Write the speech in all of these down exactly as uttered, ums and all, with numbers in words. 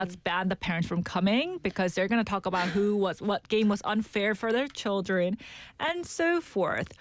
Let's ban the parents from coming because they're going to talk about who was what game was unfair for their children and so forth.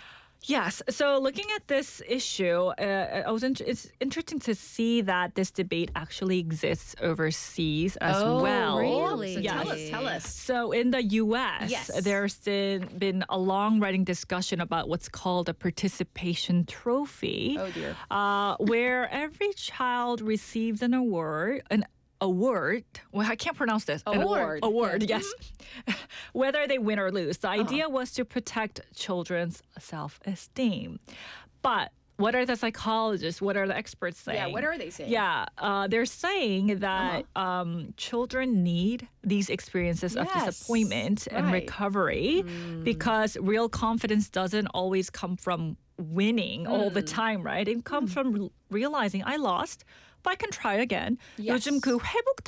Yes. So looking at this issue, uh, I was in- it's interesting to see that this debate actually exists overseas as oh, well. Really? So yes. tell us, tell us. So in the U S, yes. there's been, been a long-running discussion about what's called a participation trophy. Oh, dear. Uh, where every child receives an award, an award. Well, I can't pronounce this. An Award. Award, Yeah. yes. Whether they win or lose. The idea uh-huh. was to protect children's self-esteem. But what are the psychologists, what are the experts saying? Yeah, what are they saying? Yeah, uh, they're saying that uh-huh. um, children need these experiences yes. of disappointment right. and recovery mm. because real confidence doesn't always come from winning mm. all the time, right? It comes mm. from realizing I lost, but I can try again. Yes. 요즘 그 회복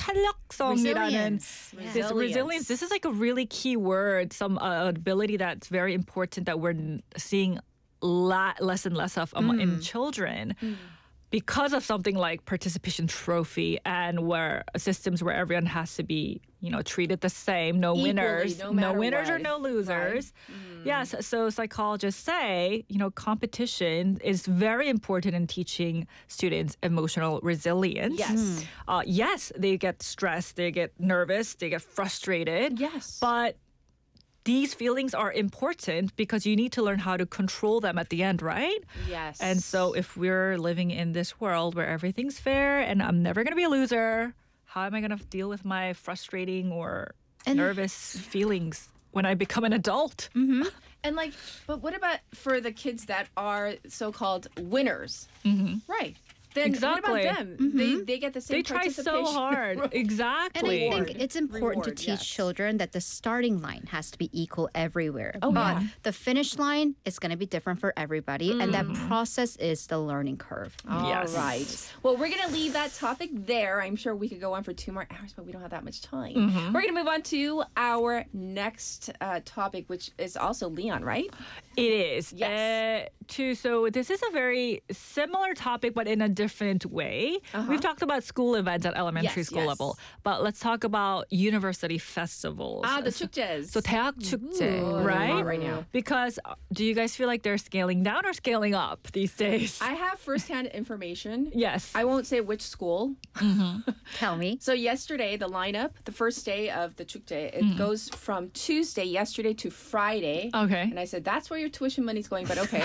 탄력성이라는 resilience. this resilience. This is like a really key word, some uh, ability that's very important that we're seeing la- less and less of um, mm. in children. Mm. Because of something like participation trophy and where systems where everyone has to be, you know, treated the same, no Equally, winners, no, no winners what. or no losers. Right. Mm. Yes, so psychologists say, you know, competition is very important in teaching students emotional resilience. Yes. Mm. Uh, yes, they get stressed, they get nervous, they get frustrated. Yes. But these feelings are important because you need to learn how to control them at the end, right? Yes. And so if we're living in this world where everything's fair and I'm never going to be a loser, how am I going to deal with my frustrating or and nervous feelings when I become an adult? Mm-hmm. And like, but what about for the kids that are so-called winners? Mm-hmm. Right. Then exactly. what about them? Mm-hmm. They they get the same They try participation. so hard. Exactly. And I think it's important Reward, to teach yes. children that the starting line has to be equal everywhere. Oh, but yeah. the finish line is going to be different for everybody. Mm. And that process is the learning curve. All yes. right. Well, we're going to leave that topic there. I'm sure we could go on for two more hours, but we don't have that much time. Mm-hmm. We're going to move on to our next uh, topic, which is also Leon, right? It is. Yes. Uh, to, so this is a very similar topic, but in a different way. Uh-huh. We've talked about school events at elementary Yes, school yes. level, but let's talk about university festivals. Ah, the 축제s. So 대학 축제, Ooh, right? right now. Because uh, do you guys feel like they're scaling down or scaling up these days? I have firsthand information. yes. I won't say which school. Mm-hmm. Tell me. So yesterday, the lineup, the first day of the 축제, it Mm-hmm. goes from Tuesday, yesterday, to Friday. Okay. And I said, that's where your tuition money's going, but okay.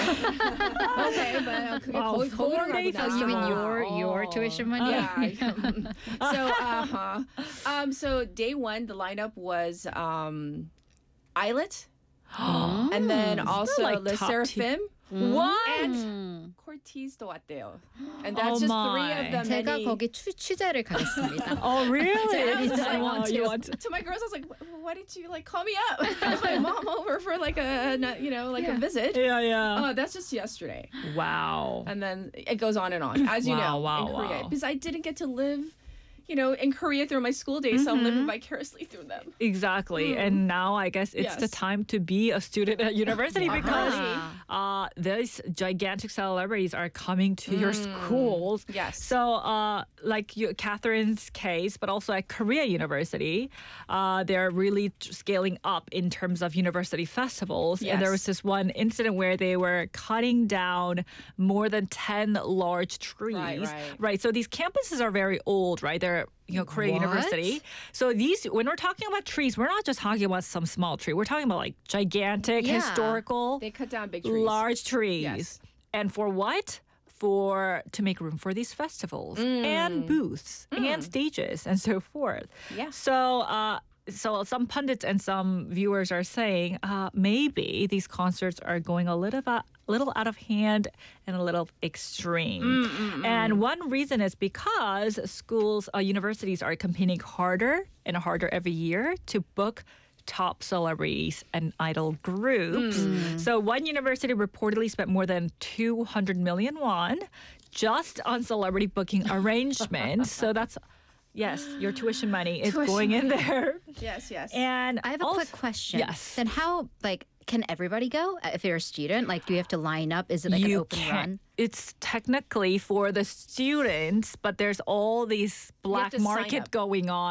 okay, but 그게 Wow, 거기, 거기로 four-day 가구나. festival. You mean your your Oh. tuition money? Yeah. so, uh-huh. Um, so day one, the lineup was um, Islet, and then also like Le top Seraphim, What? and Cortez도 왔대요. And that's Oh just my. three of the 제가 many. 거기 취, 취재를 가겠습니다. Oh, really? I want Oh, to. you want to. To my girls, I was like, "Wh- "Why didn't you like call me up? Have my mom over for like a, a you know, like a visit." Yeah, yeah. Oh, that's just yesterday, wow. and then it goes on and on, as you Wow, know, wow, in Korea, wow. because I didn't get to live, you know, in Korea through my school days, so I'm living vicariously through them. Exactly. And now I guess it's the Yes. time to be a student at university Wow. because uh, these gigantic celebrities are coming to your schools. Yes. So uh, like you, Catherine's case, but also at Korea University, uh, they're really t- scaling up in terms of university festivals. And there was Yes. this one incident where they were cutting down more than ten large trees. Right, right. Right. So these campuses are very old, right? They're you know, Korea What? University. So these, when we're talking about trees, we're not just talking about some small tree. We're talking about like gigantic, Yeah. historical, They cut down big trees. large trees. Yes. And for what? For to make room for these festivals and booths and stages and so forth. Yeah. So, uh, so some pundits and some viewers are saying uh, maybe these concerts are going a little bit, little out of hand and a little extreme. And one reason is because schools, uh, universities are competing harder and harder every year to book top celebrities and idol groups. So one university reportedly spent more than two hundred million won just on celebrity booking arrangements. So that's, yes, your tuition money is Tuition going in there. Yes, yes. And I have a also- quick question. Yes. Then how, like, can everybody go uh, if you're a student? Like, do you have to line up? Is it like an you open can't. run? It's technically for the students, but there's all these have black to sign market up. going on.